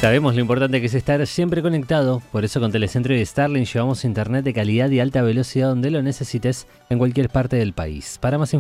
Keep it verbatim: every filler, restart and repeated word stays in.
Sabemos lo importante que es estar siempre conectado, por eso con Telecentro y Starlink llevamos internet de calidad y alta velocidad donde lo necesites en cualquier parte del país. Para más